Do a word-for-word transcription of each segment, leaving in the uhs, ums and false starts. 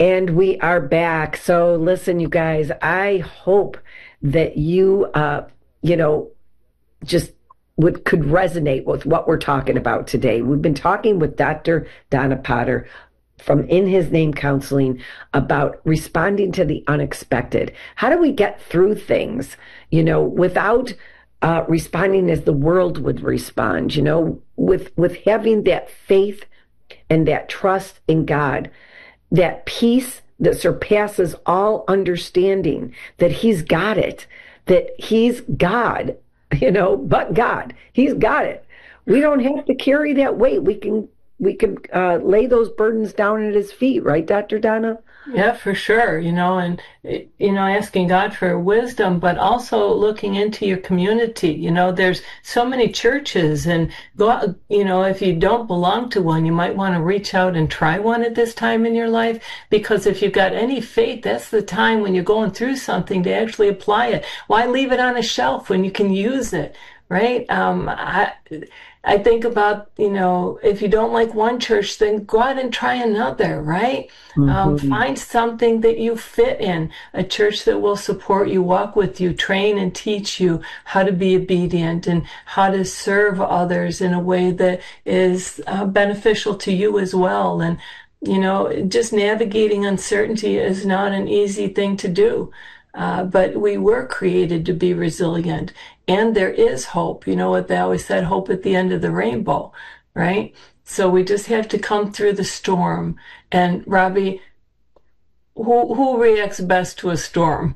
And we are back. So listen, you guys, I hope that you, uh, you know, just would could resonate with what we're talking about today. We've been talking with Doctor Donna Potter from In His Name Counseling about responding to the unexpected. How do we get through things, you know, without uh, responding as the world would respond, you know, with, with having that faith and that trust in God, that peace that surpasses all understanding, that He's got it, that He's God, you know, but God, He's got it. We don't have to carry that weight. We can we can uh, lay those burdens down at His feet, right, Doctor Donna? Yeah, for sure. You know, and, you know, asking God for wisdom, but also looking into your community. You know, there's so many churches, and go, you know, if you don't belong to one, you might want to reach out and try one at this time in your life, because if you've got any faith, that's the time when you're going through something to actually apply it. Why leave it on a shelf when you can use it? Right? Um, I, I think about, you know, if you don't like one church, then go out and try another, right? Mm-hmm. Um, find something that you fit in, a church that will support you, walk with you, train and teach you how to be obedient and how to serve others in a way that is uh, beneficial to you as well. And, you know, just navigating uncertainty is not an easy thing to do. Uh, but we were created to be resilient, and there is hope. You know what they always said, hope at the end of the rainbow, right? So we just have to come through the storm. And Robbie, who, who reacts best to a storm?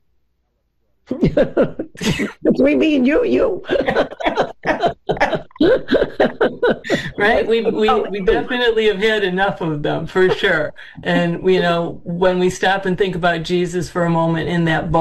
Between me and you, you. Right? We, we, we definitely have had enough of them, for sure. And, you know, when we stop and think about Jesus for a moment in that boat,